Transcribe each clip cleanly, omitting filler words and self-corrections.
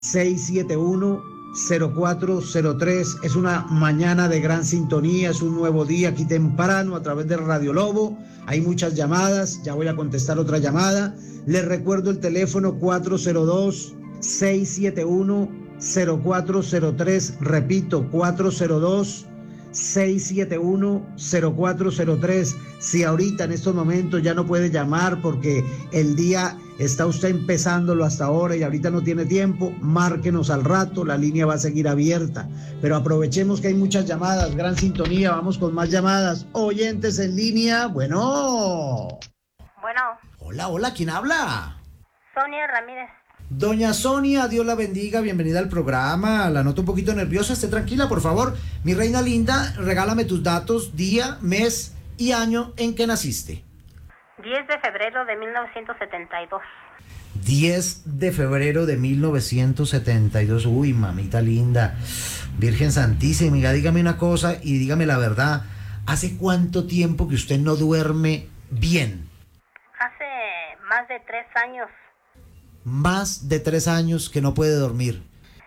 671-0403. Es una mañana de gran sintonía, es un nuevo día aquí temprano a través de Radio Lobo. Hay muchas llamadas, ya voy a contestar otra llamada. Les recuerdo el teléfono 402-671-0403. Repito, 402-671-0403. Si ahorita en estos momentos ya no puede llamar porque el día está usted empezándolo hasta ahora y ahorita no tiene tiempo, márquenos al rato, la línea va a seguir abierta. Pero aprovechemos que hay muchas llamadas, gran sintonía, vamos con más llamadas. Oyentes en línea, bueno. Bueno. Hola, ¿quién habla? Sonia Ramírez. Doña Sonia, Dios la bendiga, bienvenida al programa. La noto un poquito nerviosa, esté tranquila, por favor. Mi reina linda, regálame tus datos, día, mes y año en que naciste. 10 de febrero de 1972. 10 de febrero de 1972. Uy, mamita linda, Virgen Santísima, dígame una cosa y dígame la verdad. ¿Hace cuánto tiempo que usted no duerme bien? Hace más de 3 años. Más de 3 años que no puede dormir.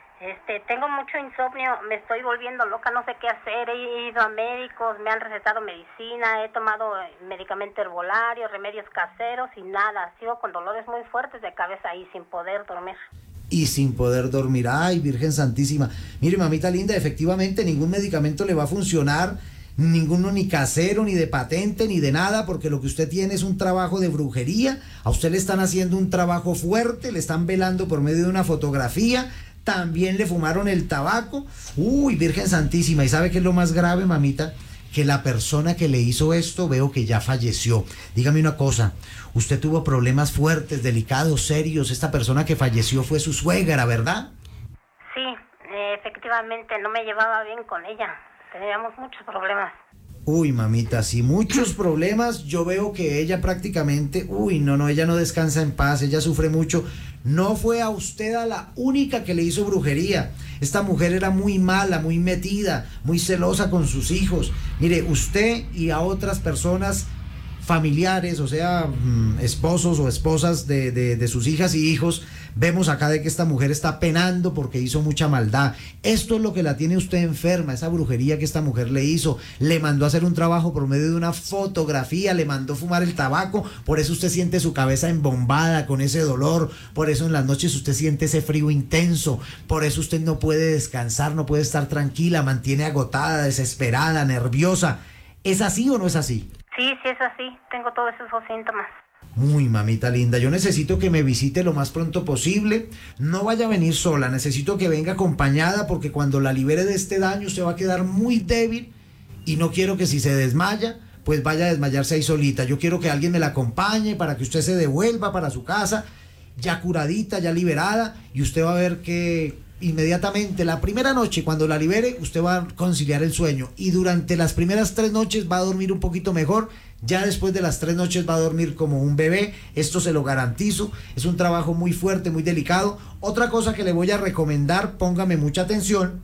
Tengo mucho insomnio, me estoy volviendo loca, no sé qué hacer. He ido a médicos, me han recetado medicina, he tomado medicamento herbolario, remedios caseros y nada. Sigo con dolores muy fuertes de cabeza y sin poder dormir. Y sin poder dormir. Ay, Virgen Santísima. Mire, mamita linda, efectivamente ningún medicamento le va a funcionar, ninguno ni casero, ni de patente, ni de nada, porque lo que usted tiene es un trabajo de brujería. A usted le están haciendo un trabajo fuerte, le están velando por medio de una fotografía. También le fumaron el tabaco. Uy, Virgen Santísima. ¿Y sabe qué es lo más grave, mamita? Que la persona que le hizo esto veo que ya falleció. Dígame una cosa, usted tuvo problemas fuertes, delicados, serios. Esta persona que falleció fue su suegra, ¿verdad? Sí, efectivamente, no me llevaba bien con ella. Teníamos muchos problemas. Uy, mamita, sí, muchos problemas. Yo veo que ella prácticamente, no, ella no descansa en paz, ella sufre mucho. No fue a usted a la única que le hizo brujería. Esta mujer era muy mala, muy metida, muy celosa con sus hijos. Mire, usted y a otras personas familiares, o sea, esposos o esposas de sus hijas y hijos, vemos acá de que esta mujer está penando porque hizo mucha maldad. Esto es lo que la tiene usted enferma, esa brujería que esta mujer le hizo. Le mandó a hacer un trabajo por medio de una fotografía, le mandó fumar el tabaco, por eso usted siente su cabeza embombada con ese dolor, por eso en las noches usted siente ese frío intenso, por eso usted no puede descansar, no puede estar tranquila, mantiene agotada, desesperada, nerviosa. ¿Es así o no es así? Sí, es así, tengo todos esos síntomas. Uy, mamita linda, yo necesito que me visite lo más pronto posible. No vaya a venir sola, necesito que venga acompañada porque cuando la libere de este daño usted va a quedar muy débil y no quiero que si se desmaya, pues vaya a desmayarse ahí solita. Yo quiero que alguien me la acompañe para que usted se devuelva para su casa, ya curadita, ya liberada, y usted va a ver que inmediatamente la primera noche cuando la libere usted va a conciliar el sueño y durante las primeras 3 noches va a dormir un poquito mejor. Ya después de las 3 noches va a dormir como un bebé, esto se lo garantizo. Es un trabajo muy fuerte, muy delicado. Otra cosa que le voy a recomendar, póngame mucha atención,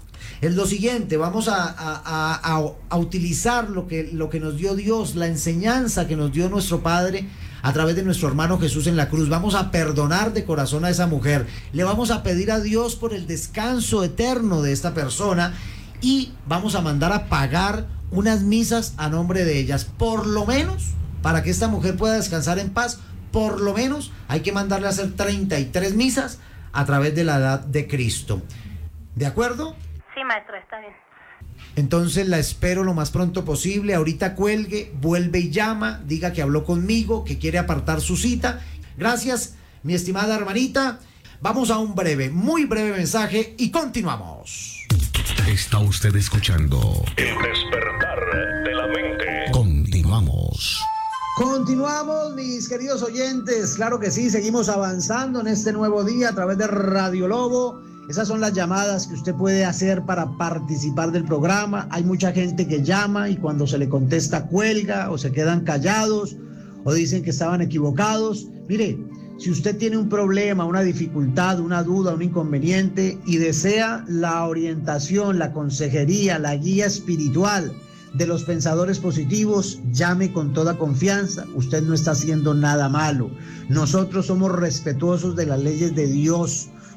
es lo siguiente: vamos a utilizar lo que nos dio Dios, la enseñanza que nos dio nuestro Padre a través de nuestro hermano Jesús en la cruz. Vamos a perdonar de corazón a esa mujer. Le vamos a pedir a Dios por el descanso eterno de esta persona y vamos a mandar a pagar unas misas a nombre de ellas. Por lo menos, para que esta mujer pueda descansar en paz, por lo menos hay que mandarle a hacer 33 misas a través de la edad de Cristo. ¿De acuerdo? Sí, maestro, está bien. Entonces la espero lo más pronto posible. Ahorita cuelgue, vuelve y llama, diga que habló conmigo, que quiere apartar su cita. Gracias, mi estimada hermanita. Vamos a un breve, muy breve mensaje y continuamos. Está usted escuchando El despertar de la mente. Continuamos. Continuamos, mis queridos oyentes. Claro que sí, seguimos avanzando en este nuevo día a través de Radio Lobo. Esas son las llamadas que usted puede hacer para participar del programa. Hay mucha gente que llama y cuando se le contesta cuelga o se quedan callados o dicen que estaban equivocados. Mire, si usted tiene un problema, una dificultad, una duda, un inconveniente y desea la orientación, la consejería, la guía espiritual de los pensadores positivos, llame con toda confianza. Usted no está haciendo nada malo. Nosotros somos respetuosos de las leyes de Dios.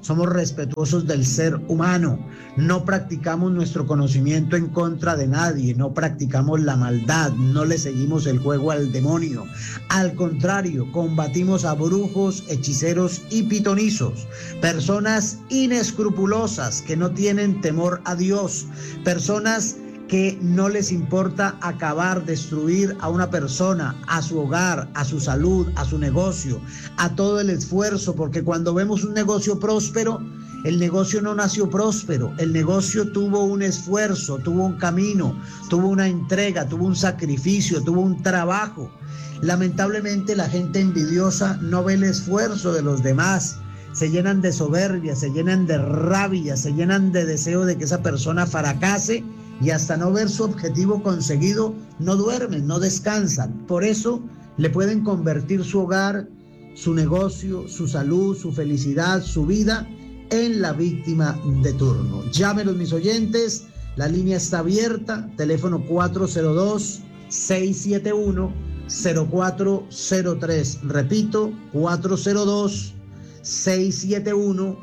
somos respetuosos del ser humano, no practicamos nuestro conocimiento en contra de nadie, no practicamos la maldad, no le seguimos el juego al demonio. Al contrario, combatimos a brujos, hechiceros y pitonizos, personas inescrupulosas que no tienen temor a Dios, personas que no les importa acabar, destruir a una persona, a su hogar, a su salud, a su negocio, a todo el esfuerzo, porque cuando vemos un negocio próspero, el negocio no nació próspero, el negocio tuvo un esfuerzo, tuvo un camino, tuvo una entrega, tuvo un sacrificio, tuvo un trabajo. Lamentablemente la gente envidiosa no ve el esfuerzo de los demás, se llenan de soberbia, se llenan de rabia, se llenan de deseo de que esa persona fracase, y hasta no ver su objetivo conseguido, no duermen, no descansan. Por eso le pueden convertir su hogar, su negocio, su salud, su felicidad, su vida en la víctima de turno. Llámenos, mis oyentes, la línea está abierta, teléfono 402-671-0403. Repito, 402-671-0403.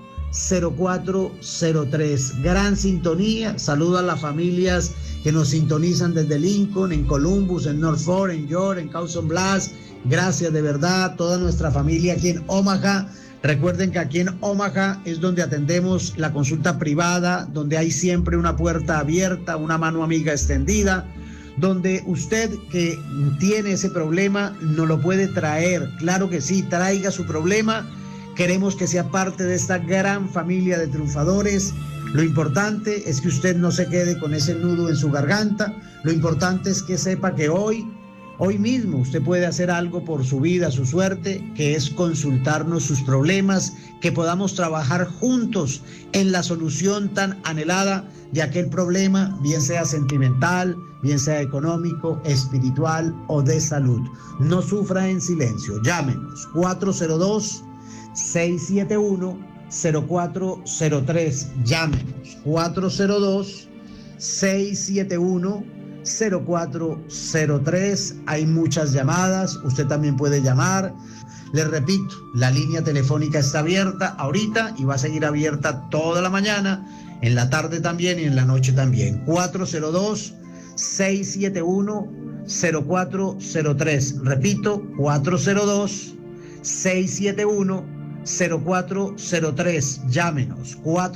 Gran sintonía. Saludo a las familias que nos sintonizan desde Lincoln, en Columbus, en Norfolk, en York, en Cawson Blas. Gracias de verdad. Toda nuestra familia aquí en Omaha. Recuerden que aquí en Omaha es donde atendemos la consulta privada, donde hay siempre una puerta abierta, una mano amiga extendida, donde usted que tiene ese problema nos lo puede traer. Claro que sí, traiga su problema. Queremos que sea parte de esta gran familia de triunfadores. Lo importante es que usted no se quede con ese nudo en su garganta. Lo importante es que sepa que hoy mismo usted puede hacer algo por su vida, su suerte, que es consultarnos sus problemas, que podamos trabajar juntos en la solución tan anhelada de aquel problema, bien sea sentimental, bien sea económico, espiritual o de salud. No sufra en silencio. Llámenos 402-671-0403. Llámenos 402-671-0403. Hay muchas llamadas, usted también puede llamar. Les repito, la línea telefónica está abierta ahorita y va a seguir abierta toda la mañana, en la tarde también y en la noche también. 402-671-0403. Repito, 402-671-0403. Llámenos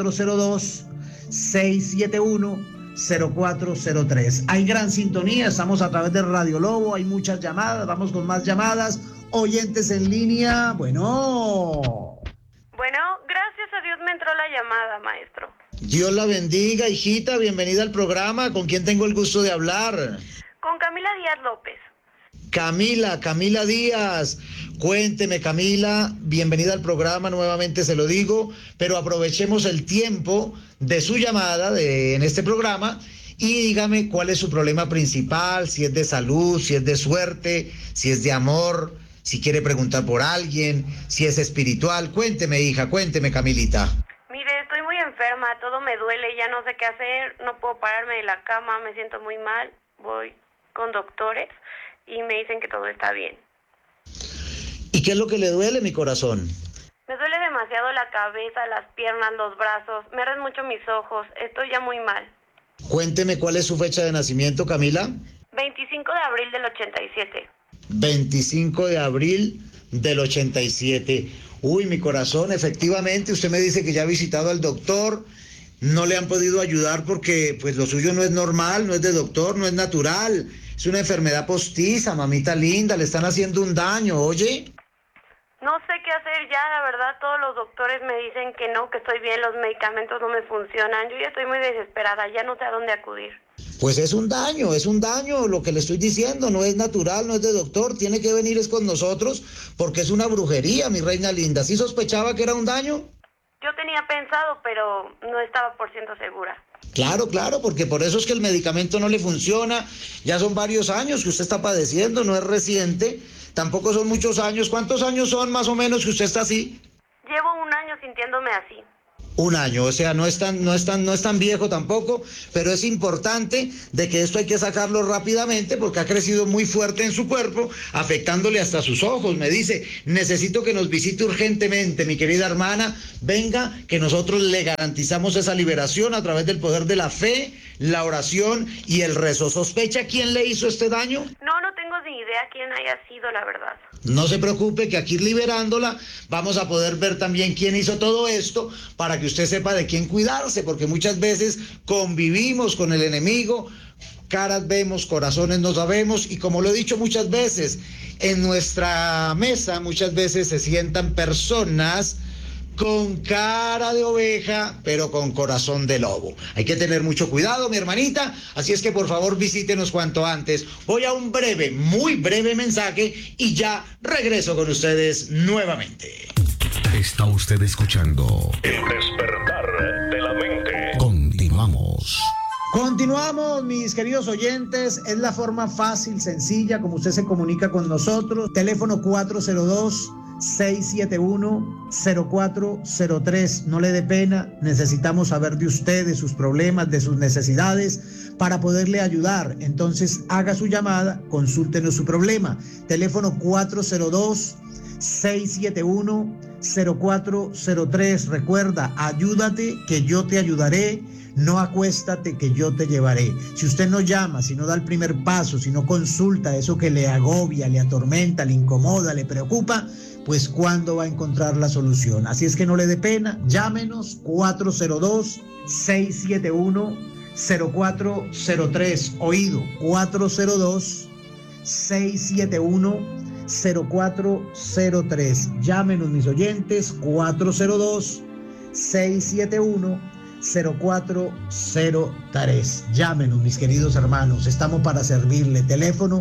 402-671-0403. Hay gran sintonía, estamos a través de Radio Lobo, hay muchas llamadas, vamos con más llamadas. Oyentes en línea, Bueno, gracias a Dios me entró la llamada, maestro. Dios la bendiga, hijita, bienvenida al programa. ¿Con quién tengo el gusto de hablar? Con Camila Díaz López. Camila Díaz. Cuénteme, Camila, bienvenida al programa, nuevamente se lo digo, pero aprovechemos el tiempo de su llamada en este programa y dígame cuál es su problema principal, si es de salud, si es de suerte, si es de amor, si quiere preguntar por alguien, si es espiritual. Cuénteme, hija, cuénteme, Camilita. Mire, estoy muy enferma, todo me duele, ya no sé qué hacer, no puedo pararme de la cama, me siento muy mal, voy con doctores y me dicen que todo está bien. ¿Y qué es lo que le duele, mi corazón? Me duele demasiado la cabeza, las piernas, los brazos, me arden mucho mis ojos, estoy ya muy mal. Cuénteme cuál es su fecha de nacimiento, Camila. 25 de abril del 87. 25 de abril del 87. Uy, mi corazón, efectivamente, usted me dice que ya ha visitado al doctor, no le han podido ayudar porque pues lo suyo no es normal, no es de doctor, no es natural, es una enfermedad postiza, mamita linda, le están haciendo un daño, oye. No sé qué hacer ya, la verdad, todos los doctores me dicen que no, que estoy bien, los medicamentos no me funcionan, yo ya estoy muy desesperada, ya no sé a dónde acudir. Pues es un daño lo que le estoy diciendo, no es natural, no es de doctor, tiene que venir es con nosotros porque es una brujería, mi reina linda. ¿Sí sospechaba que era un daño? Yo tenía pensado, pero no estaba por ciento segura. Claro, porque por eso es que el medicamento no le funciona, ya son varios años que usted está padeciendo, no es reciente, tampoco son muchos años. ¿Cuántos años son más o menos que usted está así? Llevo un año sintiéndome así. Un año, o sea, no es tan viejo tampoco, pero es importante de que esto hay que sacarlo rápidamente porque ha crecido muy fuerte en su cuerpo, afectándole hasta sus ojos. Me dice, necesito que nos visite urgentemente, mi querida hermana, venga, que nosotros le garantizamos esa liberación a través del poder de la fe, la oración y el rezo. ¿Sospecha quién le hizo este daño? No tengo ni idea quién haya sido, la verdad. No se preocupe, que aquí liberándola vamos a poder ver también quién hizo todo esto para que usted sepa de quién cuidarse, porque muchas veces convivimos con el enemigo, caras vemos, corazones no sabemos, y como lo he dicho muchas veces, en nuestra mesa muchas veces se sientan personas con cara de oveja, pero con corazón de lobo. Hay que tener mucho cuidado, mi hermanita, así es que por favor visítenos cuanto antes. Voy a un breve, muy breve mensaje y ya regreso con ustedes nuevamente. Está usted escuchando El despertar de la mente. Continuamos. Continuamos, mis queridos oyentes. Es la forma fácil, sencilla, como usted se comunica con nosotros. Teléfono 402-671-0403. No le dé pena, necesitamos saber de usted, de sus problemas, de sus necesidades, para poderle ayudar. Entonces, haga su llamada, consúltenos su problema. Teléfono 402-671-0403. Recuerda, ayúdate que yo te ayudaré. No acuéstate que yo te llevaré. Si usted no llama, si no da el primer paso, si no consulta eso que le agobia, le atormenta, le incomoda, le preocupa, pues ¿cuándo va a encontrar la solución? Así es que no le dé pena, llámenos 402-671-0403. Oído, 402-671-0403. Llámenos, mis oyentes, 402-671-0403. Llámenos, mis queridos hermanos, estamos para servirle. Teléfono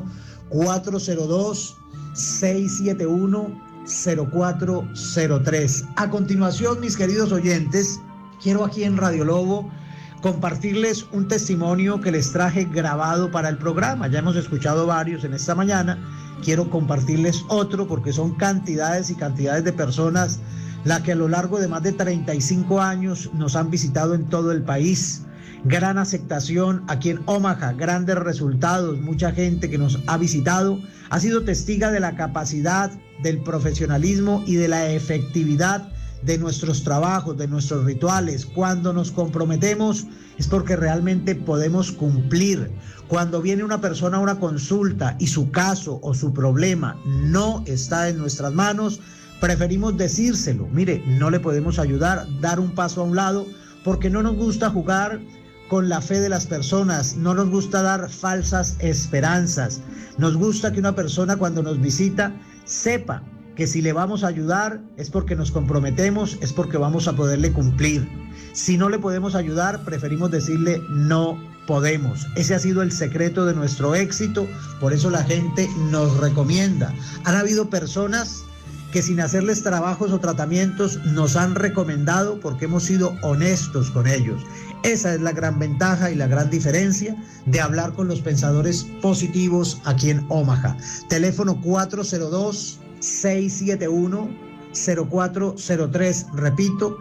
402-671-0403. A continuación, mis queridos oyentes, quiero aquí en Radio Lobo compartirles un testimonio que les traje grabado para el programa. Ya hemos escuchado varios en esta mañana. Quiero compartirles otro porque son cantidades y cantidades de personas la que a lo largo de más de 35 años nos han visitado en todo el país. Gran aceptación aquí en Omaha, grandes resultados, mucha gente que nos ha visitado, ha sido testiga de la capacidad, del profesionalismo y de la efectividad de nuestros trabajos, de nuestros rituales. Cuando nos comprometemos es porque realmente podemos cumplir. Cuando viene una persona a una consulta y su caso o su problema no está en nuestras manos, preferimos decírselo. Mire, no le podemos ayudar, dar un paso a un lado, porque no nos gusta jugar con la fe de las personas, no nos gusta dar falsas esperanzas. Nos gusta que una persona cuando nos visita sepa que si le vamos a ayudar es porque nos comprometemos, es porque vamos a poderle cumplir. Si no le podemos ayudar, preferimos decirle no podemos. Ese ha sido el secreto de nuestro éxito, por eso la gente nos recomienda. Han habido personas que sin hacerles trabajos o tratamientos nos han recomendado porque hemos sido honestos con ellos. Esa es la gran ventaja y la gran diferencia de hablar con los pensadores positivos aquí en Omaha. Teléfono 402-671-0403. Repito,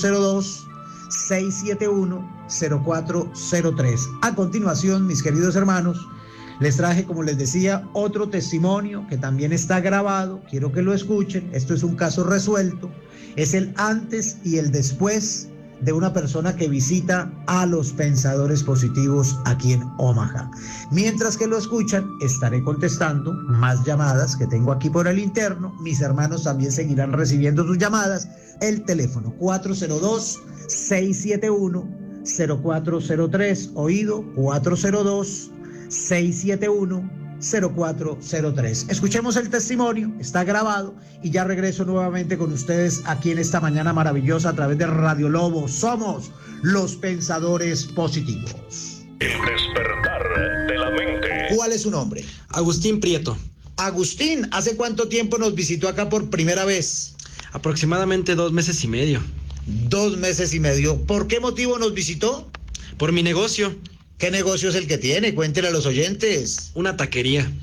402-671-0403. A continuación, mis queridos hermanos, les traje, como les decía, otro testimonio que también está grabado. Quiero que lo escuchen. Esto es un caso resuelto. Es el antes y el después de una persona que visita a los pensadores positivos aquí en Omaha. Mientras que lo escuchan, estaré contestando más llamadas que tengo aquí por el interno. Mis hermanos también seguirán recibiendo sus llamadas. El teléfono 402-671-0403. Oído, 402-671-0403. Escuchemos el testimonio, está grabado y ya regreso nuevamente con ustedes aquí en esta mañana maravillosa a través de Radio Lobo. Somos los pensadores positivos. El despertar de la mente. ¿Cuál es su nombre? Agustín Prieto. Agustín, ¿hace cuánto tiempo nos visitó acá por primera vez? Aproximadamente 2 meses y medio. 2 meses y medio. ¿Por qué motivo nos visitó? Por mi negocio. ¿Qué negocio es el que tiene? Cuéntele a los oyentes. Una taquería.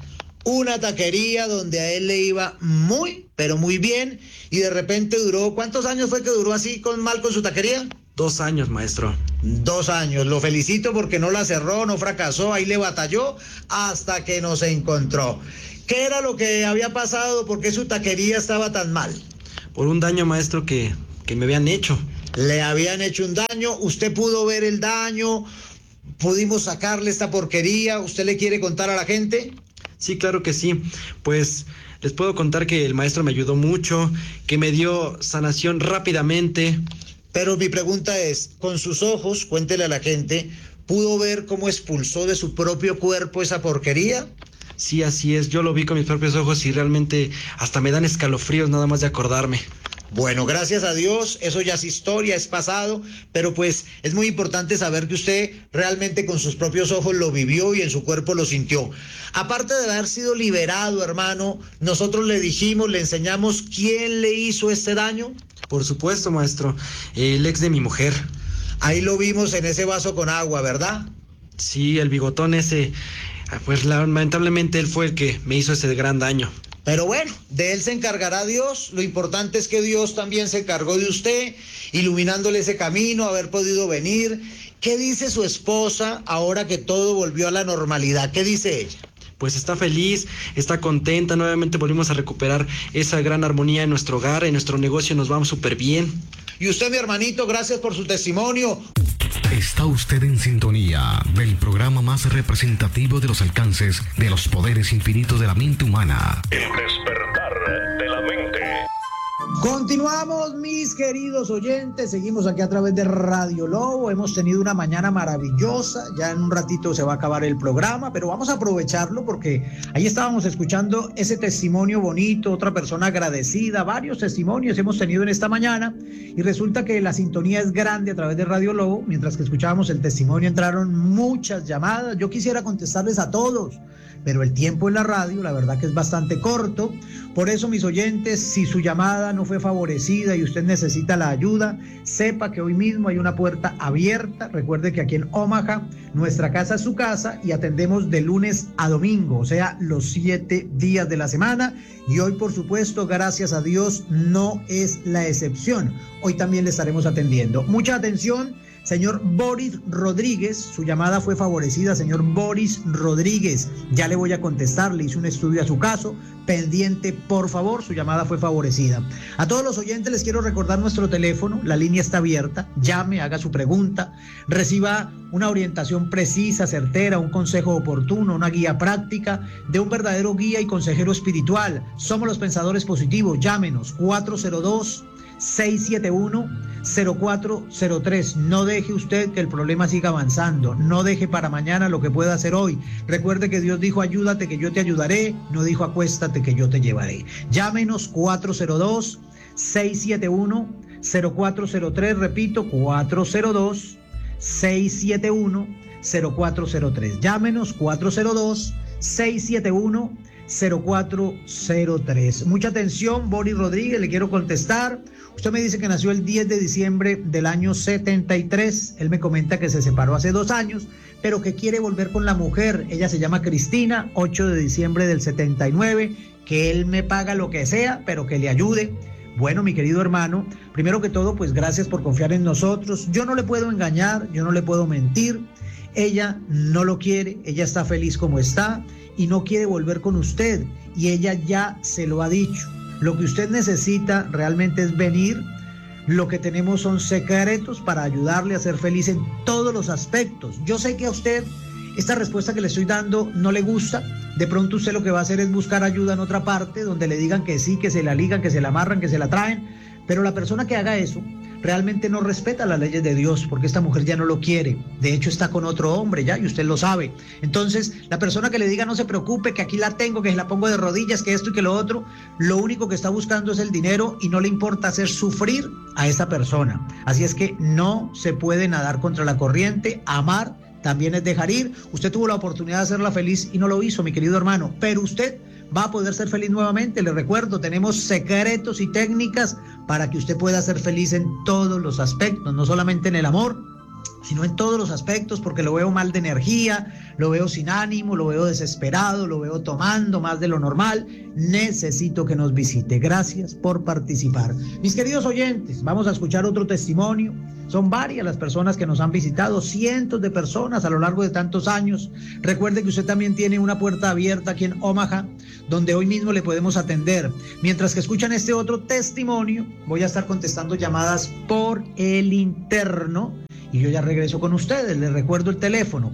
una taquería donde a él le iba muy, pero muy bien, y de repente duró, ¿cuántos años fue que duró así mal con su taquería? 2 años, maestro. 2 años, lo felicito porque no la cerró, no fracasó, ahí le batalló hasta que nos encontró. ¿Qué era lo que había pasado? ¿Por qué su taquería estaba tan mal? Por un daño, maestro, que me habían hecho. Le habían hecho un daño, usted pudo ver el daño, pudimos sacarle esta porquería, ¿usted le quiere contar a la gente? Sí, claro que sí. Pues les puedo contar que el maestro me ayudó mucho, que me dio sanación rápidamente. Pero mi pregunta es, con sus ojos, cuéntele a la gente, ¿pudo ver cómo expulsó de su propio cuerpo esa porquería? Sí, así es. Yo lo vi con mis propios ojos y realmente hasta me dan escalofríos nada más de acordarme. Bueno, gracias a Dios, eso ya es historia, es pasado, pero pues es muy importante saber que usted realmente con sus propios ojos lo vivió y en su cuerpo lo sintió. Aparte de haber sido liberado, hermano, nosotros le dijimos, le enseñamos quién le hizo este daño. Por supuesto, maestro, el ex de mi mujer. Ahí lo vimos en ese vaso con agua, ¿verdad? Sí, el bigotón ese, pues lamentablemente él fue el que me hizo ese gran daño. Pero bueno, de él se encargará Dios. Lo importante es que Dios también se encargó de usted, iluminándole ese camino, haber podido venir. ¿Qué dice su esposa ahora que todo volvió a la normalidad? ¿Qué dice ella? Pues está feliz, está contenta, nuevamente volvimos a recuperar esa gran armonía en nuestro hogar, en nuestro negocio nos vamos súper bien. Y usted, mi hermanito, gracias por su testimonio. Está usted en sintonía del programa más representativo de los alcances de los poderes infinitos de la mente humana. El despertar de la mente. Continuamos, mis queridos oyentes, seguimos aquí a través de Radio Lobo, hemos tenido una mañana maravillosa, ya en un ratito se va a acabar el programa, pero vamos a aprovecharlo porque ahí estábamos escuchando ese testimonio bonito, otra persona agradecida, varios testimonios hemos tenido en esta mañana y resulta que la sintonía es grande a través de Radio Lobo, mientras que escuchábamos el testimonio entraron muchas llamadas, yo quisiera contestarles a todos, pero el tiempo en la radio, la verdad que es bastante corto. Por eso, mis oyentes, si su llamada no fue favorecida y usted necesita la ayuda, sepa que hoy mismo hay una puerta abierta. Recuerde que aquí en Omaha, nuestra casa es su casa y atendemos de lunes a domingo, o sea, los 7 días de la semana. Y hoy, por supuesto, gracias a Dios, no es la excepción. Hoy también le estaremos atendiendo. Mucha atención. Señor Boris Rodríguez, su llamada fue favorecida, señor Boris Rodríguez, ya le voy a contestar, le hice un estudio a su caso, pendiente, por favor, su llamada fue favorecida. A todos los oyentes les quiero recordar nuestro teléfono, la línea está abierta, llame, haga su pregunta, reciba una orientación precisa, certera, un consejo oportuno, una guía práctica de un verdadero guía y consejero espiritual. Somos los Pensadores Positivos, llámenos 402-671-0403. No deje usted que el problema siga avanzando. No deje para mañana lo que pueda hacer hoy. Recuerde que Dios dijo, ayúdate que yo te ayudaré. No dijo, acuéstate que yo te llevaré. Llámenos 402-671-0403. Repito, 402-671-0403. Llámenos 402-671-0403. Mucha atención, Boris Rodríguez, le quiero contestar. Usted me dice que nació el 10 de diciembre del año 73. Él me comenta que se separó hace 2 años, pero que quiere volver con la mujer. Ella se llama Cristina, 8 de diciembre del 79. Que él me paga lo que sea, pero que le ayude. Bueno, mi querido hermano, primero que todo, pues gracias por confiar en nosotros. Yo no le puedo engañar, yo no le puedo mentir. Ella no lo quiere, ella está feliz como está y no quiere volver con usted. Y ella ya se lo ha dicho. Lo que usted necesita realmente es venir. Lo que tenemos son secretos para ayudarle a ser feliz en todos los aspectos. Yo sé que a usted esta respuesta que le estoy dando no le gusta. De pronto usted lo que va a hacer es buscar ayuda en otra parte donde le digan que sí, que se la ligan, que se la amarran, que se la traen. Pero la persona que haga eso realmente no respeta las leyes de Dios, porque esta mujer ya no lo quiere. De hecho está con otro hombre ya y usted lo sabe. Entonces la persona que le diga no se preocupe, que aquí la tengo, que se la pongo de rodillas, que esto y que lo otro, lo único que está buscando es el dinero y no le importa hacer sufrir a esta persona. Así es que no se puede nadar contra la corriente. Amar también es dejar ir. Usted tuvo la oportunidad de hacerla feliz y no lo hizo, mi querido hermano, pero usted va a poder ser feliz nuevamente. Le recuerdo, tenemos secretos y técnicas para que usted pueda ser feliz en todos los aspectos, no solamente en el amor. sino en todos los aspectos, porque lo veo mal de energía, lo veo sin ánimo, lo veo desesperado, lo veo tomando más de lo normal. Necesito que nos visite. Gracias por participar. Mis queridos oyentes, vamos a escuchar otro testimonio. Son varias las personas que nos han visitado, cientos de personas a lo largo de tantos años. Recuerde que usted también tiene una puerta abierta aquí en Omaha, donde hoy mismo le podemos atender. Mientras que escuchan este otro testimonio, voy a estar contestando llamadas por el interno y yo ya regreso con ustedes. Les recuerdo el teléfono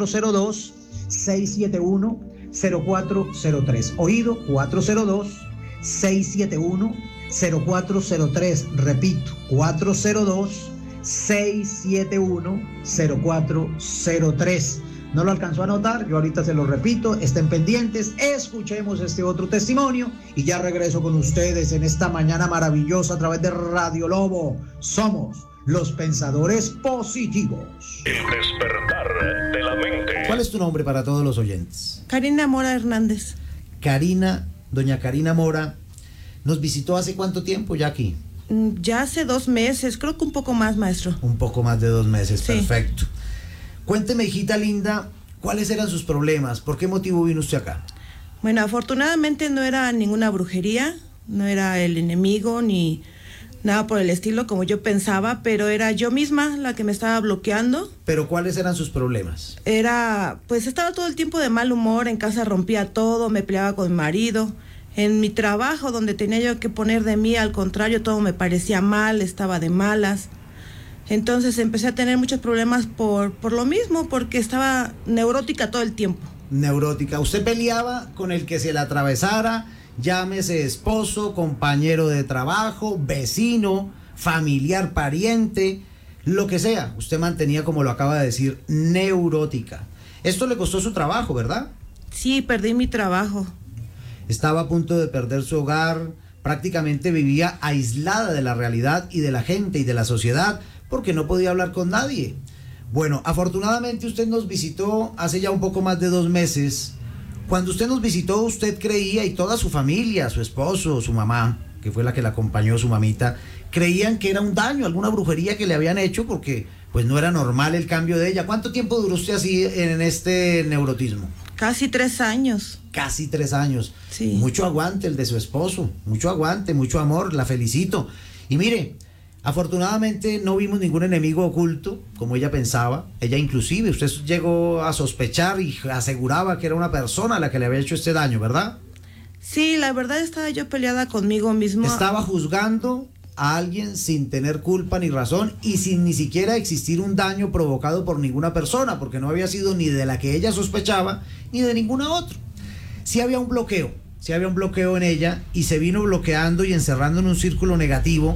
402-671-0403. Oído, 402-671-0403. Repito, 402-671-0403. ¿No lo alcanzó a anotar? Yo ahorita se lo repito. Estén pendientes, escuchemos este otro testimonio y ya regreso con ustedes en esta mañana maravillosa a través de Radio Lobo. Somos los pensadores positivos. El despertar de la mente. ¿Cuál es tu nombre para todos los oyentes? Karina Mora Hernández. Doña Karina Mora, ¿nos visitó hace cuánto tiempo ya aquí? Ya hace 2 meses, creo que un poco más, maestro. Un poco más de 2 meses, sí. Perfecto. Cuénteme, hijita linda, ¿cuáles eran sus problemas? ¿Por qué motivo vino usted acá? Bueno, afortunadamente no era ninguna brujería, no era el enemigo ni nada por el estilo como yo pensaba, pero era yo misma la que me estaba bloqueando. ¿Pero cuáles eran sus problemas? Estaba todo el tiempo de mal humor, en casa rompía todo, me peleaba con mi marido. En mi trabajo, donde tenía yo que poner de mí, al contrario, todo me parecía mal, estaba de malas. Entonces empecé a tener muchos problemas por lo mismo, porque estaba neurótica todo el tiempo. Neurótica. ¿Usted peleaba con el que se le atravesara? Llámese esposo, compañero de trabajo, vecino, familiar, pariente, lo que sea. Usted mantenía, como lo acaba de decir, neurótica. Esto le costó su trabajo, ¿verdad? Sí, perdí mi trabajo. Estaba a punto de perder su hogar, prácticamente vivía aislada de la realidad y de la gente y de la sociedad, porque no podía hablar con nadie. Bueno, afortunadamente usted nos visitó hace ya un poco más de 2 meses. Cuando usted nos visitó, usted creía, y toda su familia, su esposo, su mamá, que fue la que la acompañó, su mamita, creían que era un daño, alguna brujería que le habían hecho, porque pues no era normal el cambio de ella. ¿Cuánto tiempo duró usted así en este neurotismo? Casi 3 años. Casi 3 años. Sí. Mucho aguante el de su esposo, mucho aguante, mucho amor, la felicito. Y mire, afortunadamente no vimos ningún enemigo oculto, como ella pensaba. Ella inclusive, usted llegó a sospechar y aseguraba que era una persona a la que le había hecho este daño, ¿verdad? Sí, la verdad estaba yo peleada conmigo mismo. Estaba juzgando a alguien sin tener culpa ni razón y sin ni siquiera existir un daño provocado por ninguna persona, porque no había sido ni de la que ella sospechaba ni de ninguna otra. Sí había un bloqueo en ella, y se vino bloqueando y encerrando en un círculo negativo,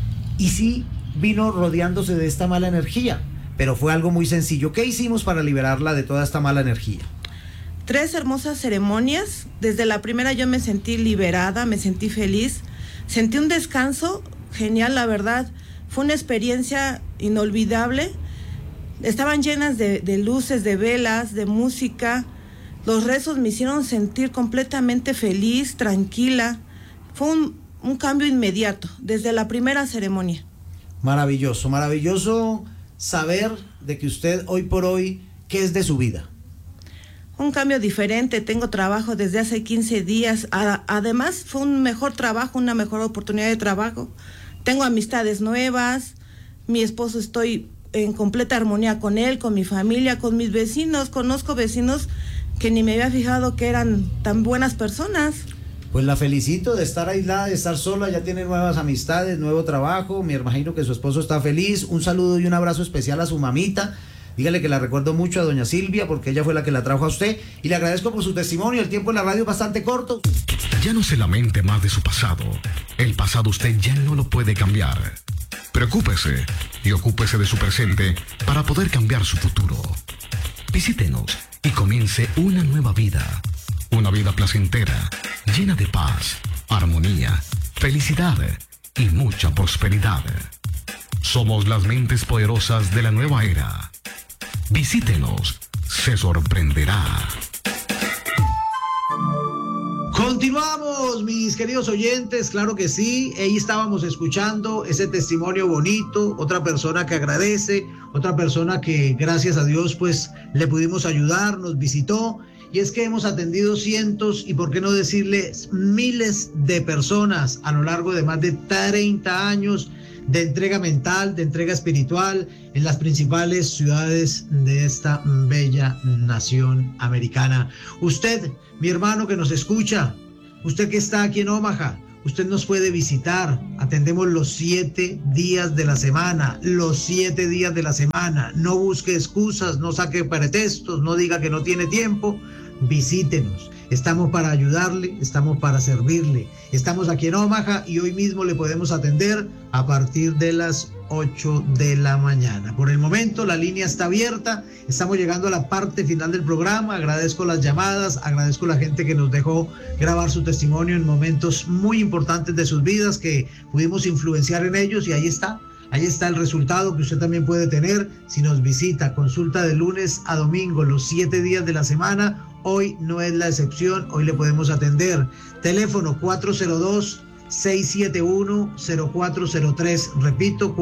y sí vino rodeándose de esta mala energía, pero fue algo muy sencillo. ¿Qué hicimos para liberarla de toda esta mala energía? 3 hermosas ceremonias. Desde la primera yo me sentí liberada, me sentí feliz, sentí un descanso genial, la verdad. Fue una experiencia inolvidable. Estaban llenas de luces, de velas, de música. Los rezos me hicieron sentir completamente feliz, tranquila. Fue un cambio inmediato, desde la primera ceremonia. Maravilloso, maravilloso saber de que usted hoy por hoy, ¿qué es de su vida? Un cambio diferente, tengo trabajo desde hace 15 días. Además, fue un mejor trabajo, una mejor oportunidad de trabajo. Tengo amistades nuevas, mi esposo, estoy en completa armonía con él, con mi familia, con mis vecinos. Conozco vecinos que ni me había fijado que eran tan buenas personas. Pues la felicito de estar aislada, de estar sola, ya tiene nuevas amistades, nuevo trabajo. Me imagino que su esposo está feliz. Un saludo y un abrazo especial a su mamita. Dígale que la recuerdo mucho, a doña Silvia, porque ella fue la que la trajo a usted. Y le agradezco por su testimonio. El tiempo en la radio es bastante corto. Ya no se lamente más de su pasado. El pasado usted ya no lo puede cambiar. Preocúpese y ocúpese de su presente para poder cambiar su futuro. Visítenos y comience una nueva vida. Una vida placentera, llena de paz, armonía, felicidad y mucha prosperidad. Somos las mentes poderosas de la nueva era. Visítenos, se sorprenderá. Continuamos, mis queridos oyentes, claro que sí, ahí estábamos escuchando ese testimonio bonito, otra persona que agradece, otra persona que gracias a Dios pues le pudimos ayudar, nos visitó, y es que hemos atendido cientos y por qué no decirles miles de personas a lo largo de más de 30 años de entrega mental, de entrega espiritual en las principales ciudades de esta bella nación americana. Usted, mi hermano que nos escucha, usted que está aquí en Omaha, usted nos puede visitar. Atendemos los 7 días de la semana, los 7 días de la semana. No busque excusas, no saque pretextos, no diga que no tiene tiempo. Visítenos. Estamos para ayudarle, estamos para servirle. Estamos aquí en Omaha y hoy mismo le podemos atender a partir de las 8 de la mañana. Por el momento la línea está abierta, estamos llegando a la parte final del programa. Agradezco las llamadas, agradezco a la gente que nos dejó grabar su testimonio en momentos muy importantes de sus vidas que pudimos influenciar en ellos, y ahí está el resultado que usted también puede tener si nos visita. Consulta de lunes a domingo, los 7 días de la semana. Hoy no es la excepción, hoy le podemos atender. Teléfono 402-671-0403. Repito,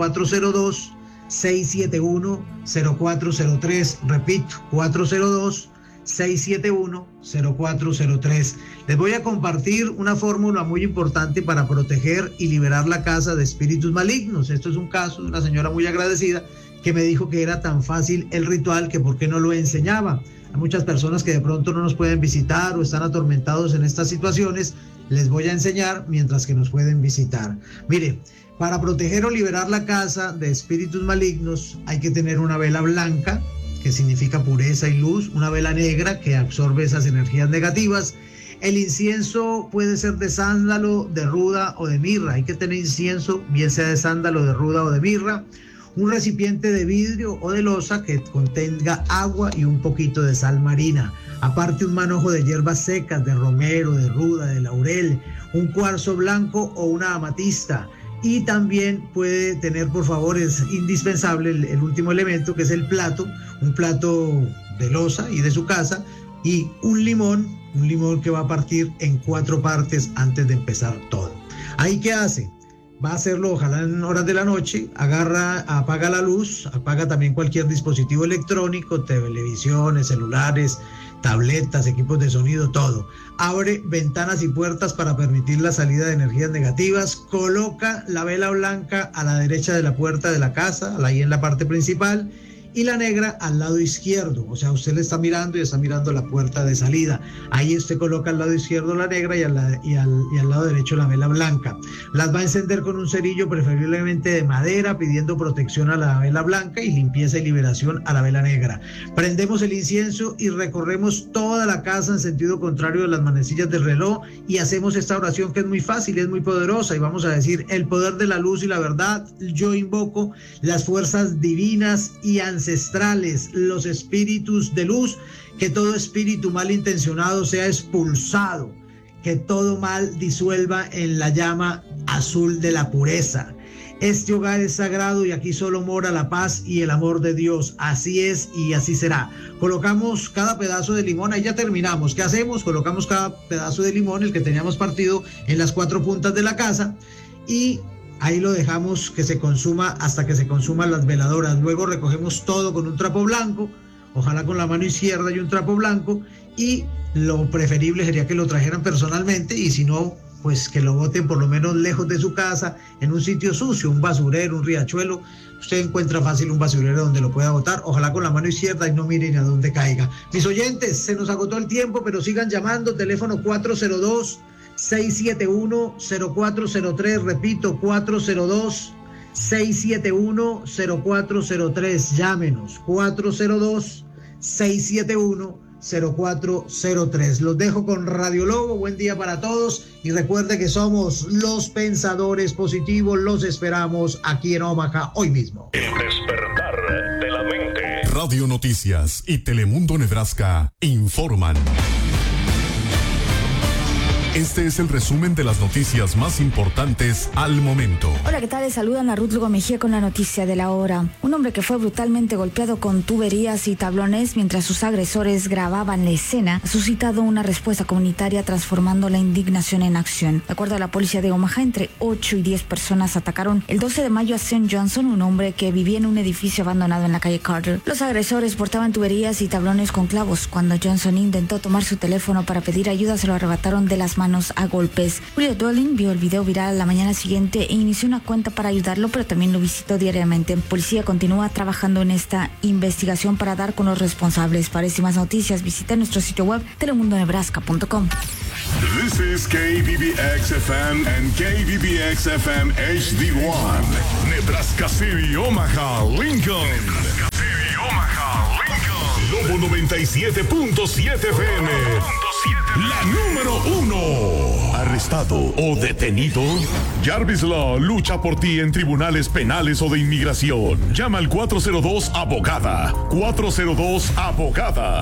402-671-0403. Repito, 402-671-0403. Les voy a compartir una fórmula muy importante para proteger y liberar la casa de espíritus malignos. Esto es un caso de una señora muy agradecida que me dijo que era tan fácil el ritual que por qué no lo enseñaba. Hay muchas personas que de pronto no nos pueden visitar o están atormentados en estas situaciones. Les voy a enseñar mientras que nos pueden visitar. Mire, para proteger o liberar la casa de espíritus malignos hay que tener una vela blanca, que significa pureza y luz, una vela negra que absorbe esas energías negativas. El incienso puede ser de sándalo, de ruda o de mirra. Hay que tener incienso, bien sea de sándalo, de ruda o de mirra. Un recipiente de vidrio o de loza que contenga agua y un poquito de sal marina. Aparte, un manojo de hierbas secas, de romero, de ruda, de laurel, un cuarzo blanco o una amatista. Y también puede tener, por favor, es indispensable el último elemento, que es el plato, un plato de loza y de su casa, y un limón que va a partir en 4 partes antes de empezar todo. ¿Ahí qué hace? Va a hacerlo ojalá en horas de la noche, apaga la luz, apaga también cualquier dispositivo electrónico, televisiones, celulares, tabletas, equipos de sonido, todo. Abre ventanas y puertas para permitir la salida de energías negativas. Coloca la vela blanca a la derecha de la puerta de la casa, ahí en la parte principal, y la negra al lado izquierdo. O sea, usted le está mirando y está mirando la puerta de salida. Ahí usted coloca al lado izquierdo la negra y al lado derecho la vela blanca. Las va a encender con un cerillo, preferiblemente de madera, pidiendo protección a la vela blanca y limpieza y liberación a la vela negra. Prendemos el incienso y recorremos toda la casa en sentido contrario de las manecillas del reloj y hacemos esta oración, que es muy fácil y es muy poderosa, y vamos a decir: el poder de la luz y la verdad, yo invoco las fuerzas divinas y ancestrales, los espíritus de luz, que todo espíritu malintencionado sea expulsado, que todo mal disuelva en la llama azul de la pureza. Este hogar es sagrado y aquí solo mora la paz y el amor de Dios. Así es y así será. Colocamos cada pedazo de limón, ahí ya terminamos. ¿Qué hacemos? Colocamos cada pedazo de limón, el que teníamos partido, en las 4 puntas de la casa, y ahí lo dejamos que se consuma hasta que se consuman las veladoras. Luego recogemos todo con un trapo blanco, ojalá con la mano izquierda y un trapo blanco, y lo preferible sería que lo trajeran personalmente, y si no, pues que lo boten por lo menos lejos de su casa, en un sitio sucio, un basurero, un riachuelo. Usted encuentra fácil un basurero donde lo pueda botar, ojalá con la mano izquierda, y no miren a dónde caiga. Mis oyentes, se nos agotó el tiempo, pero sigan llamando. Teléfono 402-671-0403, repito, 402-671-0403, llámenos, 402-671-0403. Los dejo con Radio Lobo, buen día para todos, y recuerde que somos los pensadores positivos, los esperamos aquí en Omaha hoy mismo. El despertar de la mente. Radio Noticias y Telemundo Nebraska informan. Este es el resumen de las noticias más importantes al momento. Hola, ¿qué tal? Les saludan a Ruth Lugo Mejía con la noticia de la hora. Un hombre que fue brutalmente golpeado con tuberías y tablones mientras sus agresores grababan la escena ha suscitado una respuesta comunitaria transformando la indignación en acción. De acuerdo a la policía de Omaha, entre 8 y 10 personas atacaron el 12 de mayo a St. Johnson, un hombre que vivía en un edificio abandonado en la calle Carter. Los agresores portaban tuberías y tablones con clavos. Cuando Johnson intentó tomar su teléfono para pedir ayuda, se lo arrebataron de las manos a golpes. Julio Dwelling vio el video viral la mañana siguiente e inició una cuenta para ayudarlo, pero también lo visitó diariamente. Policía continúa trabajando en esta investigación para dar con los responsables. Para más noticias, visita nuestro sitio web telemundonebraska.com. This is KBBX-FM and KBBX-FM HD1. Nebraska City, Omaha, Lincoln. Nebraska City, Omaha, Lincoln. Lobo 97.7 FM. La número 1. ¿Arrestado o detenido? Jarvis Law lucha por ti en tribunales penales o de inmigración. Llama al 402 Abogada. 402 Abogada.